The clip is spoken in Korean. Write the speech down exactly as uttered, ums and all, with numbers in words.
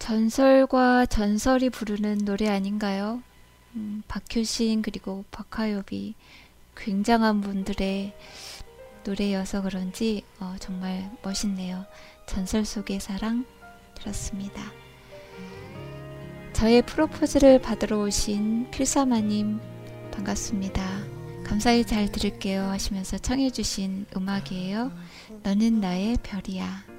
전설과 전설이 부르는 노래 아닌가요? 음, 박효신 그리고 박하엽이 굉장한 분들의 노래여서 그런지 어, 정말 멋있네요. 전설 속의 사랑 들었습니다. 저의 프로포즈를 받으러 오신 필사마님 반갑습니다. 감사히 잘 들을게요 하시면서 청해주신 음악이에요. 너는 나의 별이야.